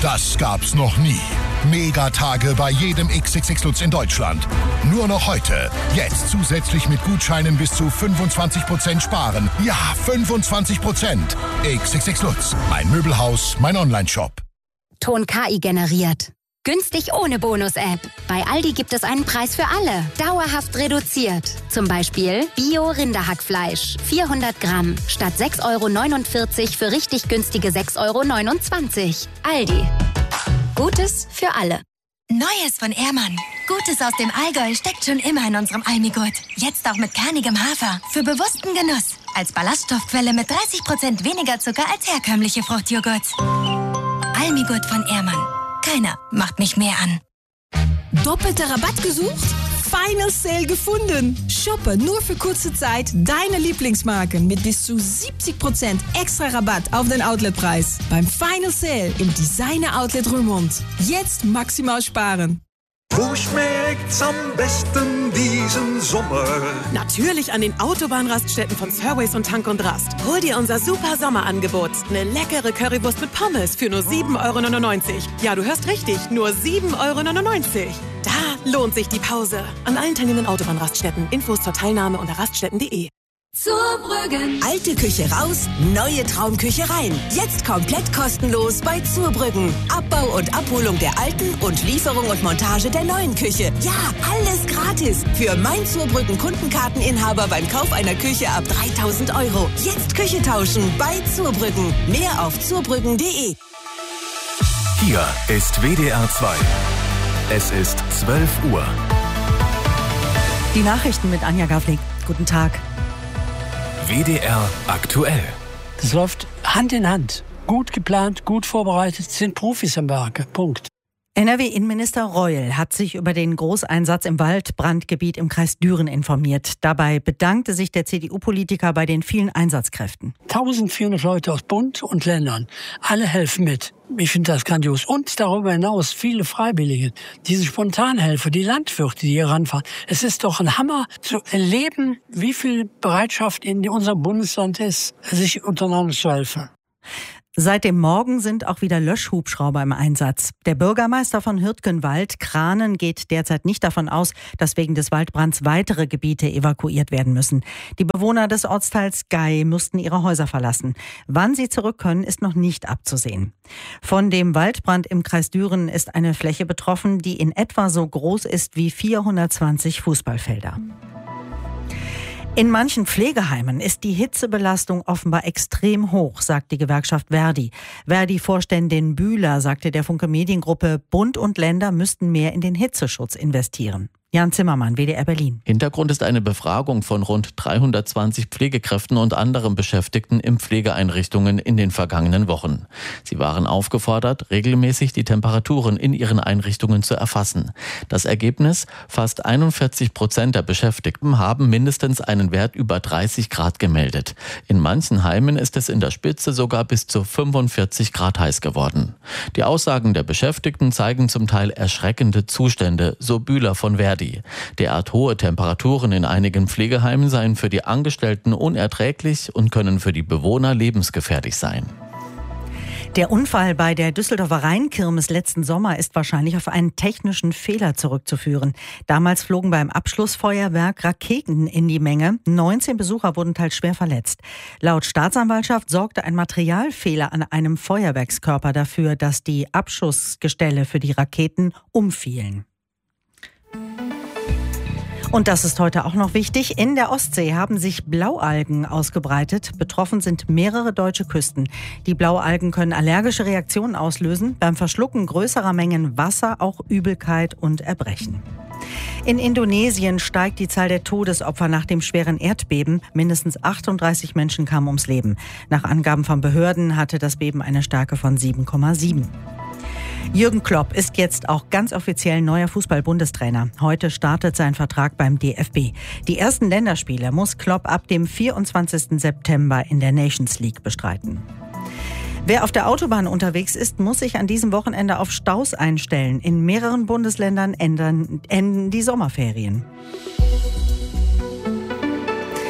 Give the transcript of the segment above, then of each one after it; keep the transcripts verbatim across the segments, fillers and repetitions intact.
Das gab's noch nie. Megatage bei jedem X X X Lutz in Deutschland. Nur noch heute. Jetzt zusätzlich mit Gutscheinen bis zu fünfundzwanzig Prozent sparen. Ja, fünfundzwanzig Prozent. X X X Lutz. Mein Möbelhaus, mein Onlineshop. Ton K I generiert. Günstig ohne Bonus-App. Bei Aldi gibt es einen Preis für alle. Dauerhaft reduziert. Zum Beispiel Bio-Rinderhackfleisch. vierhundert Gramm. Statt sechs Euro neunundvierzig für richtig günstige sechs Euro neunundzwanzig. Aldi. Gutes für alle. Neues von Ehrmann. Gutes aus dem Allgäu steckt schon immer in unserem Almigurt. Jetzt auch mit kernigem Hafer. Für bewussten Genuss. Als Ballaststoffquelle mit dreißig Prozent weniger Zucker als herkömmliche Fruchtjoghurts. Almigurt von Ehrmann. Keiner macht mich mehr an. Doppelter Rabatt gesucht? Final Sale gefunden. Shoppe nur für kurze Zeit deine Lieblingsmarken mit bis zu siebzig Prozent extra Rabatt auf den Outletpreis. Beim Final Sale im Designer Outlet Roermond. Jetzt maximal sparen. Wo schmeckt's am besten diesen Sommer? Natürlich an den Autobahnraststätten von Surways und Tank und Rast. Hol dir unser super Sommerangebot. Eine leckere Currywurst mit Pommes für nur sieben Euro neunundneunzig. Ja, du hörst richtig, nur sieben Euro neunundneunzig. Da lohnt sich die Pause. An allen teilnehmenden Autobahnraststätten. Infos zur Teilnahme unter raststätten punkt de. Zurbrüggen. Alte Küche raus, neue Traumküche rein. Jetzt komplett kostenlos bei Zurbrüggen. Abbau und Abholung der alten und Lieferung und Montage der neuen Küche. Ja, alles gratis. Für mein Zurbrüggen Kundenkarteninhaber beim Kauf einer Küche ab dreitausend Euro. Jetzt Küche tauschen bei Zurbrüggen. Mehr auf zurbrüggen punkt de. Hier ist W D R zwei. Es ist zwölf Uhr. Die Nachrichten mit Anja Gavlik. Guten Tag. W D R aktuell. Das läuft Hand in Hand. Gut geplant, gut vorbereitet, sind Profis am Werke. Punkt. N R W-Innenminister Reul hat sich über den Großeinsatz im Waldbrandgebiet im Kreis Düren informiert. Dabei bedankte sich der C D U-Politiker bei den vielen Einsatzkräften. eintausendvierhundert Leute aus Bund und Ländern. Alle helfen mit. Ich finde das grandios. Und darüber hinaus viele Freiwillige. Diese Spontanhelfer, die Landwirte, die hier ranfahren. Es ist doch ein Hammer zu erleben, wie viel Bereitschaft in unserem Bundesland ist, sich untereinander zu helfen. Seit dem Morgen sind auch wieder Löschhubschrauber im Einsatz. Der Bürgermeister von Hürtgenwald, Kranen, geht derzeit nicht davon aus, dass wegen des Waldbrands weitere Gebiete evakuiert werden müssen. Die Bewohner des Ortsteils Gei mussten ihre Häuser verlassen. Wann sie zurück können, ist noch nicht abzusehen. Von dem Waldbrand im Kreis Düren ist eine Fläche betroffen, die in etwa so groß ist wie vierhundertzwanzig Fußballfelder. In manchen Pflegeheimen ist die Hitzebelastung offenbar extrem hoch, sagt die Gewerkschaft Verdi. Verdi-Vorständin Bühler sagte der Funke Mediengruppe, Bund und Länder müssten mehr in den Hitzeschutz investieren. Jan Zimmermann, W D R Berlin. Hintergrund ist eine Befragung von rund dreihundertzwanzig Pflegekräften und anderen Beschäftigten in Pflegeeinrichtungen in den vergangenen Wochen. Sie waren aufgefordert, regelmäßig die Temperaturen in ihren Einrichtungen zu erfassen. Das Ergebnis? Fast einundvierzig Prozent der Beschäftigten haben mindestens einen Wert über dreißig Grad gemeldet. In manchen Heimen ist es in der Spitze sogar bis zu fünfundvierzig Grad heiß geworden. Die Aussagen der Beschäftigten zeigen zum Teil erschreckende Zustände, so Bühler von Verdi. Derart hohe Temperaturen in einigen Pflegeheimen seien für die Angestellten unerträglich und können für die Bewohner lebensgefährlich sein. Der Unfall bei der Düsseldorfer Rheinkirmes letzten Sommer ist wahrscheinlich auf einen technischen Fehler zurückzuführen. Damals flogen beim Abschlussfeuerwerk Raketen in die Menge. neunzehn Besucher wurden teils schwer verletzt. Laut Staatsanwaltschaft sorgte ein Materialfehler an einem Feuerwerkskörper dafür, dass die Abschussgestelle für die Raketen umfielen. Und das ist heute auch noch wichtig. In der Ostsee haben sich Blaualgen ausgebreitet. Betroffen sind mehrere deutsche Küsten. Die Blaualgen können allergische Reaktionen auslösen. Beim Verschlucken größerer Mengen Wasser auch Übelkeit und Erbrechen. In Indonesien steigt die Zahl der Todesopfer nach dem schweren Erdbeben. Mindestens achtunddreißig Menschen kamen ums Leben. Nach Angaben von Behörden hatte das Beben eine Stärke von sieben Komma sieben. Jürgen Klopp ist jetzt auch ganz offiziell neuer Fußball-Bundestrainer. Heute startet sein Vertrag beim D F B. Die ersten Länderspiele muss Klopp ab dem vierundzwanzigsten September in der Nations League bestreiten. Wer auf der Autobahn unterwegs ist, muss sich an diesem Wochenende auf Staus einstellen. In mehreren Bundesländern enden, enden die Sommerferien.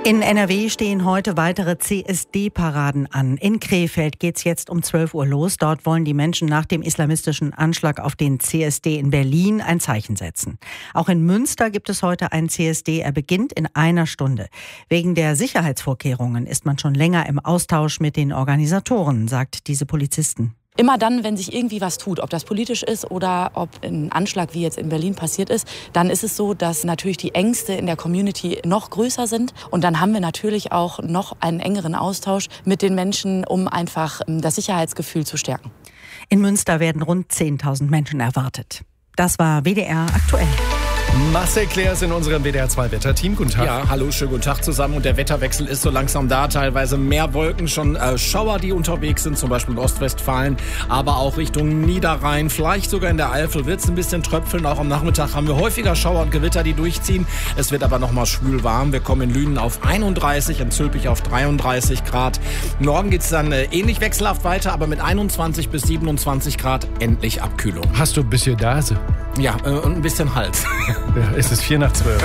In N R W stehen heute weitere C S D-Paraden an. In Krefeld geht's jetzt um zwölf Uhr los. Dort wollen die Menschen nach dem islamistischen Anschlag auf den C S D in Berlin ein Zeichen setzen. Auch in Münster gibt es heute einen C S D. Er beginnt in einer Stunde. Wegen der Sicherheitsvorkehrungen ist man schon länger im Austausch mit den Organisatoren, sagt diese Polizisten. Immer dann, wenn sich irgendwie was tut, ob das politisch ist oder ob ein Anschlag wie jetzt in Berlin passiert ist, dann ist es so, dass natürlich die Ängste in der Community noch größer sind. Und dann haben wir natürlich auch noch einen engeren Austausch mit den Menschen, um einfach das Sicherheitsgefühl zu stärken. In Münster werden rund zehntausend Menschen erwartet. Das war W D R aktuell. Marcel Claire in unserem W D R zwei Wetterteam. Guten Tag. Ja, hallo, schönen guten Tag zusammen. Und der Wetterwechsel ist so langsam da. Teilweise mehr Wolken, schon äh, Schauer, die unterwegs sind, zum Beispiel in Ostwestfalen, aber auch Richtung Niederrhein. Vielleicht sogar in der Eifel wird es ein bisschen tröpfeln. Auch am Nachmittag haben wir häufiger Schauer und Gewitter, die durchziehen. Es wird aber noch mal schwül warm. Wir kommen in Lünen auf einunddreißig, in Zülpich auf dreiunddreißig Grad. Morgen geht es dann äh, ähnlich wechselhaft weiter, aber mit einundzwanzig bis siebenundzwanzig Grad endlich Abkühlung. Hast du ein bisschen Nase? Ja, äh, und ein bisschen Hals. Ja, es ist vier nach zwölf.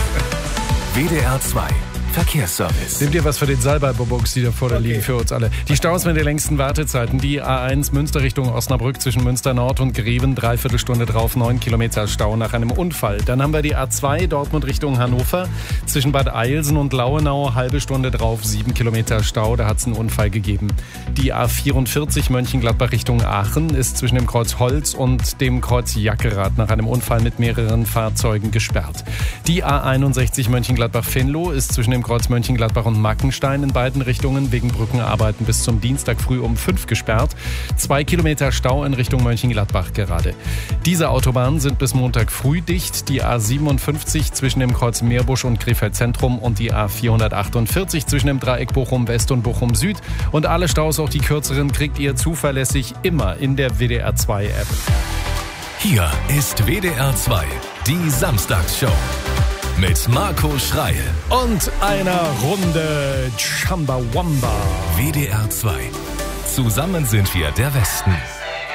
W D R zwei Verkehrsservice. Nimm dir was für den Salbei-Bobos, die da vor dir okay. liegen, für uns alle. Die Staus mit den längsten Wartezeiten. Die A eins Münster Richtung Osnabrück zwischen Münster Nord und Greven. Dreiviertel Stunde drauf, neun Kilometer Stau nach einem Unfall. Dann haben wir die A zwei Dortmund Richtung Hannover. Zwischen Bad Eilsen und Lauenau, halbe Stunde drauf, sieben Kilometer Stau. Da hat es einen Unfall gegeben. Die A vierundvierzig Mönchengladbach Richtung Aachen ist zwischen dem Kreuz Holz und dem Kreuz Jackerath nach einem Unfall mit mehreren Fahrzeugen gesperrt. Die A einundsechzig Mönchengladbach-Venlo ist zwischen dem Kreuz Mönchengladbach und Mackenstein in beiden Richtungen wegen Brückenarbeiten bis zum Dienstag früh um fünf gesperrt. Zwei Kilometer Stau in Richtung Mönchengladbach gerade. Diese Autobahnen sind bis Montag früh dicht. Die A siebenundfünfzig zwischen dem Kreuz Meerbusch und Krefeld Zentrum und die A vierhundertachtundvierzig zwischen dem Dreieck Bochum West und Bochum Süd. Und alle Staus, auch die kürzeren, kriegt ihr zuverlässig immer in der W D R zwei App. Hier ist W D R zwei, die Samstagsshow. Mit Marco Schreil. Und einer Runde Chumbawamba. W D R zwei. Zusammen sind wir der Westen.